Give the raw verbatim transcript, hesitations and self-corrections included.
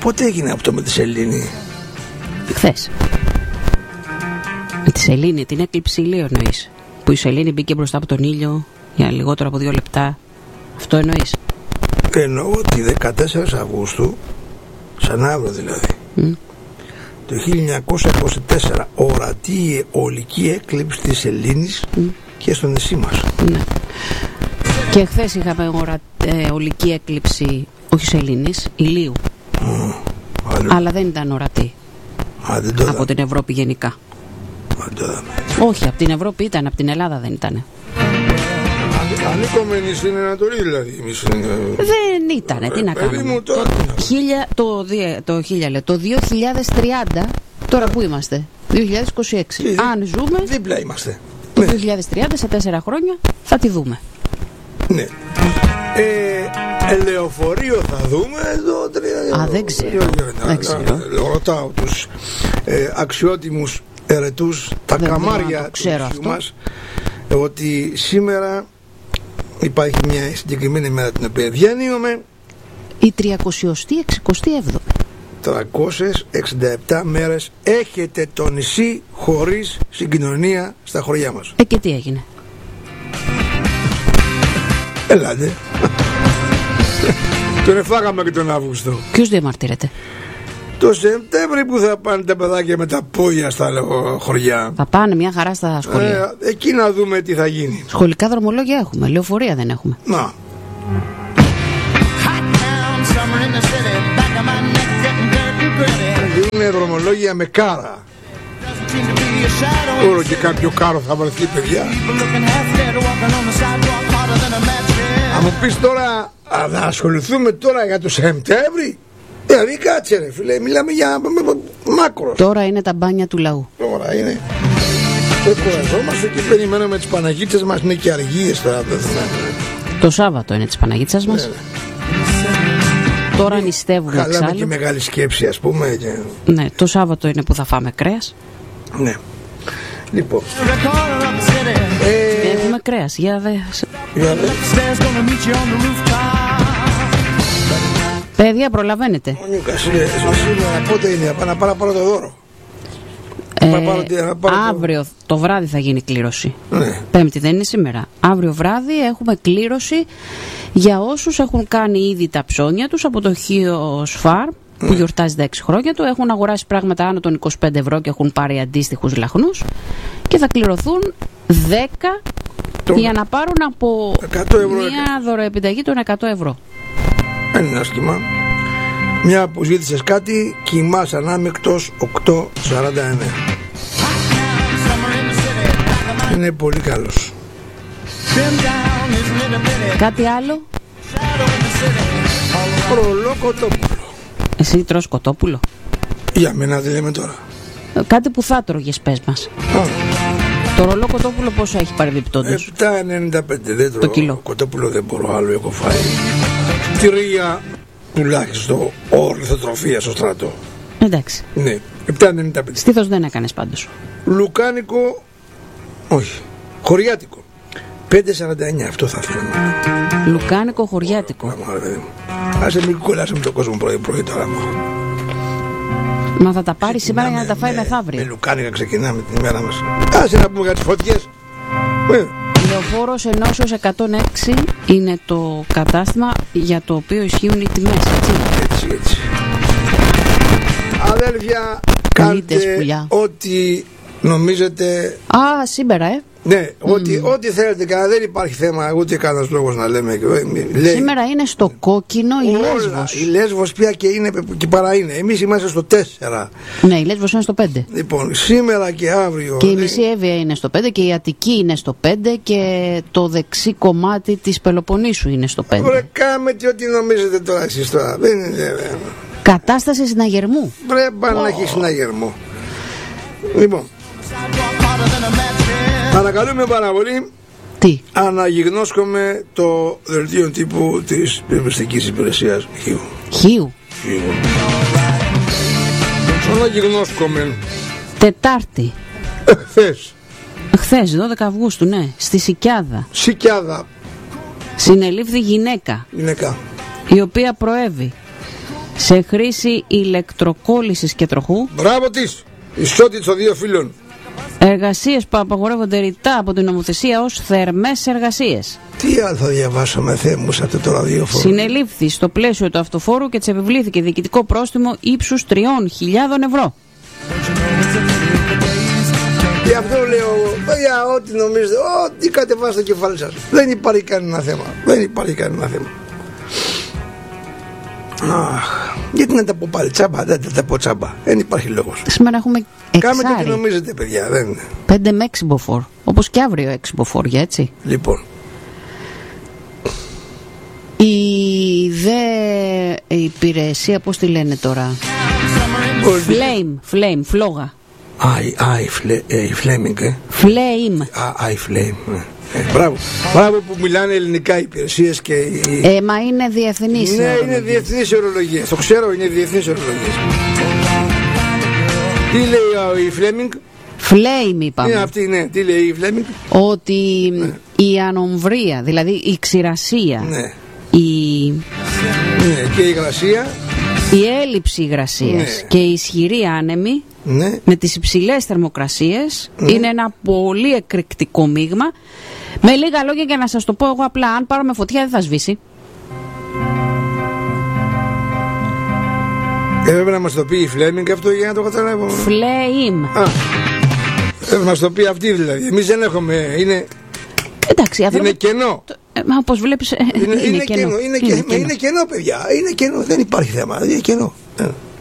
πότε έγινε αυτό με τη Σελήνη? Χθες. Με τη Σελήνη, την έκλειψη ηλίου εννοείς? Που η Σελήνη μπήκε μπροστά από τον ήλιο για λιγότερο από δύο λεπτά. Αυτό εννοείς? Εννοώ ότι δεκατέσσερις Αυγούστου, σαν αύριο δηλαδή, mm. το χίλια εννιακόσια είκοσι τέσσερα, ορατή η ολική έκλειψη της Σελήνης mm. και στο νησί μας. Ναι. Και χθες είχαμε ορα, ε, ολική έκλειψη, όχι Σελήνης, ηλίου. Mm. Αλλά δεν ήταν ορατή. Α, δεν το από την Ευρώπη γενικά. Α, το όχι, από την Ευρώπη ήταν, από την Ελλάδα δεν ήταν. Ανήκομενοι στην Ανατολή δηλαδή. Δεν ήτανε, τι να κάνουμε. Το, χίλια, το, το, χίλια, το δύο χιλιάδες τριάντα, τώρα που είμαστε? δύο χιλιάδες είκοσι έξι. Τι, αν ζούμε, δίπλα είμαστε. Το ναι. δύο χιλιάδες τριάντα, σε τέσσερα χρόνια θα τη δούμε. Ναι. Ε, ελεοφορείο θα δούμε εδώ. Α, δεν ξέρω. Δεν ξέρω. Ρωτάω τους ε, αξιότιμους ερετούς, τα δεν καμάρια του μας, ότι σήμερα υπάρχει μια συγκεκριμένη μέρα την οποία διανύουμε, η τριακόσια εξήντα επτά. τριακόσιες εξήντα επτά μέρες έχετε το νησί χωρίς συγκοινωνία στα χωριά μας. Ε, και τι έγινε? Ελάτε. Τον εφάγαμε και τον Αύγουστο. Ποιος διαμαρτύρεται? Το Σεπτέμβρη που θα πάνε τα παιδάκια με τα πόδια στα χωριά. Θα πάνε μια χαρά στα σχολεία. Ε, εκεί να δούμε τι θα γίνει. Σχολικά δρομολόγια έχουμε, λεωφορεία δεν έχουμε. Να. Είναι δρομολόγια με κάρα. Όλο και κάποιο κάρο θα βρεθεί, παιδιά. Αν μου πεις τώρα, να ασχοληθούμε τώρα για το Σεπτέμβρη, δηλαδή κάτσε ρε φίλε, μιλάμε για μάκρο. Τώρα είναι τα μπάνια του λαού. Τώρα είναι. Δεν κουραζόμαστε και περιμένουμε τις Παναγίτσες μας, είναι και αργίες τώρα. Το Σάββατο είναι τις Παναγίτσες μας. Ναι, ναι. Τώρα νηστεύουμε εξάλλου. Χαλάμε και μεγάλη σκέψη, ας πούμε. Και... ναι, το Σάββατο είναι που θα φάμε κρέας. Ναι. Λοιπόν. Ε... Έχουμε κρέας, για δε. Για δε. Παιδιά, προλαβαίνετε. Ο Νιούκας, σήμερα πότε είναι, να πάρω πάρω το δώρο. Ε, πάρω, πάρω αύριο το... το βράδυ θα γίνει κλήρωση. Ναι. Πέμπτη δεν είναι σήμερα. Αύριο βράδυ έχουμε κλήρωση για όσους έχουν κάνει ήδη τα ψώνια τους από το Χίος Farm, που ναι. γιορτάζει τα έξι χρόνια του. Έχουν αγοράσει πράγματα άνω των είκοσι πέντε ευρώ και έχουν πάρει αντίστοιχους λαχνούς. Και θα κληρωθούν δέκα το... για να πάρουν από μια δωροεπιταγή των εκατό ευρώ. Δεν είναι άσχημα. Μια που ζήτησες κάτι, κοιμάς ανάμεικτος οκτώ σαράντα εννέα. Είναι πολύ καλός. Κάτι άλλο? Ρολό κοτόπουλο. Εσύ τρως κοτόπουλο? Για μένα δεν λέμε τώρα. Κάτι που θα τρώγες, πες μας. Α. Το ρολό κοτόπουλο πόσο έχει παρεμπιπτόντως? επτά ενενήντα πέντε. Δεν τρώω. Το κιλό. Κοτόπουλο δεν μπορώ, άλλο έχω φάει. Τρία τουλάχιστον ορθοτροφία στο στρατό. Εντάξει. Ναι, επτά ενενήντα πέντε. Στήθος δεν έκανες πάντως. Λουκάνικο, όχι, χωριάτικο, πέντε σαράντα εννέα, αυτό θα θέλω. Λουκάνικο χωριάτικο. Άσε μην κολλάσαι με τον κόσμο πρωί πρωί τώρα. Μα θα τα πάρει σήμερα για να τα φάει μεθαύριο. Με λουκάνικα ξεκινάμε την ημέρα μας. Άσε να πούμε για τις φωτιές. Λεωφόρος Ενώσεως εκατόν έξι είναι το κατάστημα για το οποίο ισχύουν οι τιμές, έτσι. Έτσι, έτσι. Αδέλφια, κάντε ό,τι νομίζετε. Α, σήμερα, ε. Ναι, mm. ό,τι, ό,τι θέλετε, κανένα δεν υπάρχει θέμα, ούτε κανένας λόγος να λέμε. Λέει, σήμερα είναι στο κόκκινο η όλα, Λέσβος. Η Λέσβος πια και, είναι, και παρά είναι. Εμείς είμαστε στο τέσσερα. Ναι, η Λέσβος είναι στο πέντε. Λοιπόν, σήμερα και αύριο. Και η μισή Εύβοια είναι στο πέντε και η Αττική είναι στο πέντε και το δεξί κομμάτι της Πελοποννήσου είναι στο πέντε. Ωραία, κάμε και ό,τι νομίζετε τώρα εσείς τώρα. Δεν είναι. Κατάσταση συναγερμού. Πρέπει oh. να έχει συναγερμό. Λοιπόν. Παρακαλούμε πάρα πολύ. Τι? Αναγιγνώσκομαι το δελτίο τύπου της πυροσβεστικής υπηρεσίας Χίου. Χίου. Χίου. Αναγιγνώσκομαι. Τετάρτη. Χθες. Χθες, δώδεκα Αυγούστου, ναι. Στη Σικιάδα. Σικιάδα. Συνελήφθη γυναίκα. Γυναίκα. Η οποία προέβη σε χρήση ηλεκτροκόλλησης και τροχού. Μπράβο της! Ισότητα των δύο φίλων. Εργασίες που απαγορεύονται ρητά από την νομοθεσία ως θερμές εργασίες. Τι άλλο θα διαβάσαμε, Θεέ μου, σε αυτό το ραδιόφωνο. Συνελήφθη στο πλαίσιο του αυτοφόρου και της επιβλήθηκε διοικητικό πρόστιμο ύψους τριών χιλιάδων ευρώ. Γι' αυτό λέω, παιδιά, ό,τι νομίζετε, ό,τι κατεβάστε το κεφάλι σας. Δεν υπάρχει κανένα θέμα. Δεν υπάρχει κανένα θέμα. Αχ, γιατί να τα πω πάλι τσάμπα, δεν τα πω τσάμπα. Δεν υπάρχει λόγος. Σήμερα έχουμε εξάρι. Κάμε τι νομίζετε, παιδιά, δεν είναι. πέντε με Exbofor, όπως και αύριο Exbofor, για έτσι. Λοιπόν. Η δε υπηρεσία, πώς τη λένε τώρα. Flame, flame, φλόγα. Α, η Flaming, ε. Flame. Α, η Flame. Ε, μπράβο. Μπράβο που μιλάνε ελληνικά οι υπηρεσίες και οι... Ε, μα είναι διεθνείς. Ναι, είναι διεθνείς ορολογίες. Το ξέρω, είναι διεθνείς ορολογίες. Τι λέει η Flaming? Flame είπαμε. Είναι αυτή, ναι. Τι λέει η Flaming? Ότι ναι. η ανομβρία, δηλαδή η ξηρασία, ναι. η... ναι, και η υγρασία, η έλλειψη υγρασίας ναι. και η ισχυρή άνεμη ναι. με τις υψηλές θερμοκρασίες ναι. είναι ένα πολύ εκρηκτικό μείγμα. Με λίγα λόγια, για να σας το πω εγώ απλά, αν πάρω με φωτιά δεν θα σβήσει. Έπρεπε να μας το πει η Flaming αυτό για να το καταλάβω. Flame. Α, έπρεπε να μας το πει αυτή δηλαδή. Εμείς δεν έχουμε, είναι... Εντάξει, είναι κενό. Το, ε, μα όπως βλέπεις είναι, είναι, είναι κενό. κενό. Είναι, είναι, κενό. είναι κενό, παιδιά. Είναι κενό, δεν υπάρχει θέμα. Είναι κενό.